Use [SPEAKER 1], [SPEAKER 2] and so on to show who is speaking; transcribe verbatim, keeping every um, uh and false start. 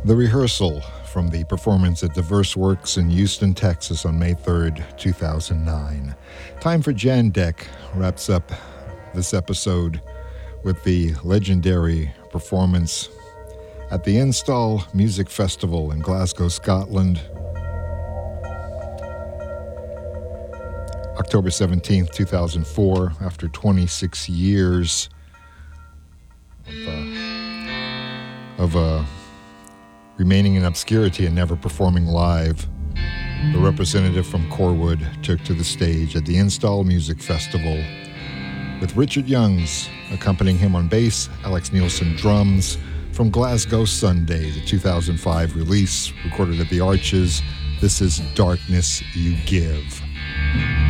[SPEAKER 1] The Rehearsal from the performance at Diverse Works in Houston, Texas on May third, two thousand nine. Time for Jandek wraps up this episode with the legendary performance at the Install Music Festival in Glasgow, Scotland, October seventeenth, two thousand four, after twenty-six years of, uh, of uh, remaining in obscurity and never performing live. The representative from Corwood took to the stage at the Install Music Festival with Richard Youngs accompanying him on bass, Alex Nielsen drums, from Glasgow Sunday, the two thousand five release, recorded at the Arches. This is Darkness You Give.